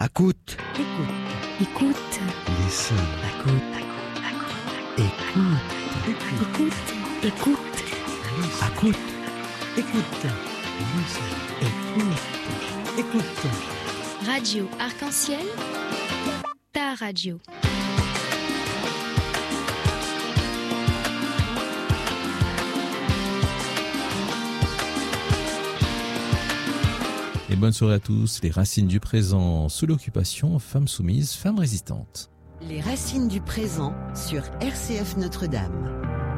Écoute. Écoute. Listen. Écoute. Écoute. Radio Arc-en-Ciel, ta radio. Et bonne soirée à tous. Les racines du présent sous l'occupation, femmes soumises, femmes résistantes. Les racines du présent sur RCF Notre-Dame.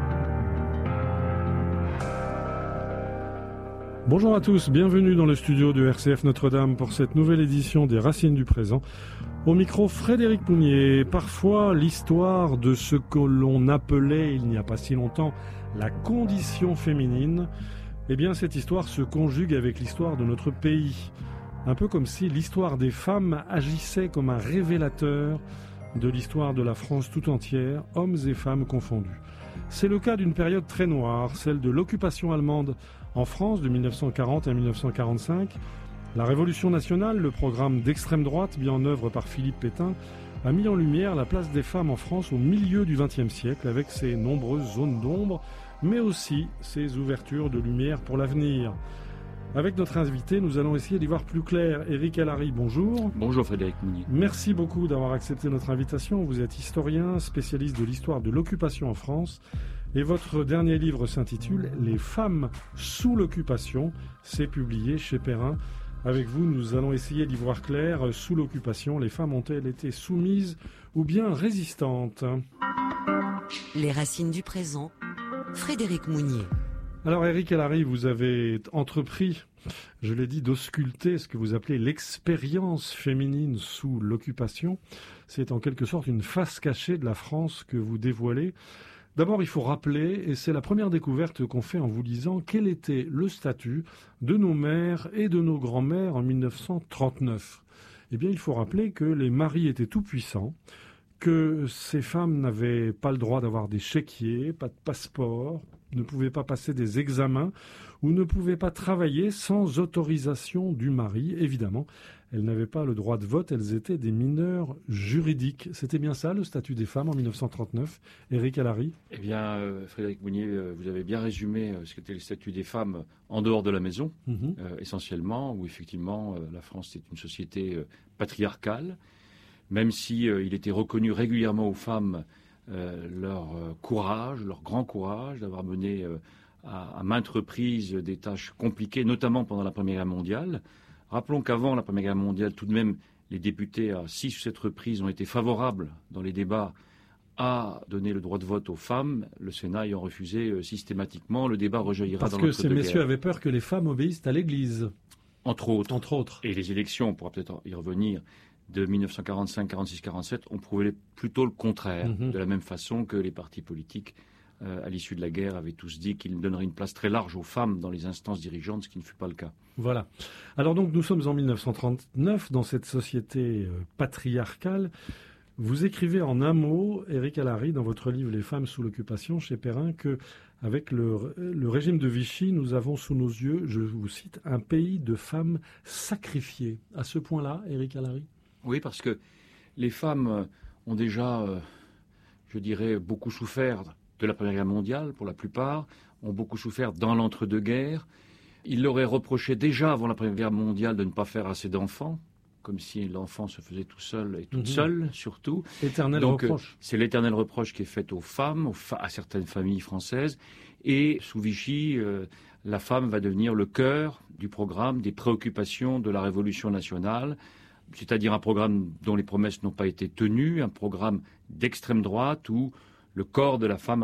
Bonjour à tous, bienvenue dans le studio de RCF Notre-Dame pour cette nouvelle édition des Racines du présent. Au micro, Frédéric Mounier. Parfois, l'histoire de ce que l'on appelait, il n'y a pas si longtemps, la condition féminine, eh bien cette histoire se conjugue avec l'histoire de notre pays. Un peu comme si l'histoire des femmes agissait comme un révélateur de l'histoire de la France tout entière, hommes et femmes confondus. C'est le cas d'une période très noire, celle de l'occupation allemande en France de 1940 à 1945. La Révolution nationale, le programme d'extrême droite mis en œuvre par Philippe Pétain, a mis en lumière la place des femmes en France au milieu du XXe siècle avec ses nombreuses zones d'ombre, mais aussi ses ouvertures de lumière pour l'avenir. Avec notre invité, nous allons essayer d'y voir plus clair. Éric Allary, bonjour. Bonjour Frédéric Mounier. Merci beaucoup d'avoir accepté notre invitation. Vous êtes historien, spécialiste de l'histoire de l'occupation en France. Et votre dernier livre s'intitule « Les femmes sous l'occupation ». C'est publié chez Perrin. Avec vous, nous allons essayer d'y voir clair. Sous l'occupation, les femmes ont-elles été soumises ou bien résistantes ? Les racines du présent, Frédéric Mounier. Alors Éric Allary, vous avez entrepris, je l'ai dit, d'ausculter ce que vous appelez l'expérience féminine sous l'occupation. C'est en quelque sorte une face cachée de la France que vous dévoilez. D'abord, il faut rappeler, et c'est la première découverte qu'on fait en vous lisant, quel était le statut de nos mères et de nos grands-mères en 1939. Eh bien, il faut rappeler que les maris étaient tout-puissants, que ces femmes n'avaient pas le droit d'avoir des chéquiers, pas de passeport, ne pouvaient pas passer des examens ou ne pouvaient pas travailler sans autorisation du mari. Évidemment, elles n'avaient pas le droit de vote, elles étaient des mineurs juridiques. C'était bien ça le statut des femmes en 1939, Éric Allary ? Eh bien, Frédéric Mounier, vous avez bien résumé ce qu'était le statut des femmes en dehors de la maison, essentiellement, où effectivement la France est une société patriarcale, même si il était reconnu régulièrement aux femmes leur courage, leur grand courage d'avoir mené à maintes reprises des tâches compliquées, notamment pendant la Première Guerre mondiale. Rappelons qu'avant la Première Guerre mondiale, tout de même, les députés à 6 ou 7 reprises ont été favorables dans les débats à donner le droit de vote aux femmes, le Sénat ayant refusé systématiquement. Le débat rejaillira dans l'entre-deux-guerres. Parce que ces messieurs avaient peur que les femmes obéissent à l'Église. Entre autres. Entre autres. Et les élections, on pourra peut-être y revenir, de 1945, 46, 47, on prouvait plutôt le contraire, de la même façon que les partis politiques, à l'issue de la guerre, avaient tous dit qu'ils donneraient une place très large aux femmes dans les instances dirigeantes, ce qui ne fut pas le cas. Voilà. Alors donc, nous sommes en 1939, dans cette société patriarcale. Vous écrivez en un mot, Éric Allary, dans votre livre « Les femmes sous l'occupation » chez Perrin, que avec le régime de Vichy, nous avons sous nos yeux, je vous cite, un pays de femmes sacrifiées. À ce point-là, Éric Allary ? Oui, parce que les femmes ont déjà, je dirais, beaucoup souffert de la Première Guerre mondiale, pour la plupart, ont beaucoup souffert dans l'entre-deux-guerres. Ils leur auraient reproché déjà avant la Première Guerre mondiale de ne pas faire assez d'enfants, comme si l'enfant se faisait tout seul et toute seule, surtout. Éternel reproche. C'est l'éternel reproche qui est fait aux femmes, à certaines familles françaises. Et sous Vichy, la femme va devenir le cœur du programme, des préoccupations de la Révolution nationale, c'est-à-dire un programme dont les promesses n'ont pas été tenues, un programme d'extrême droite où le corps de la femme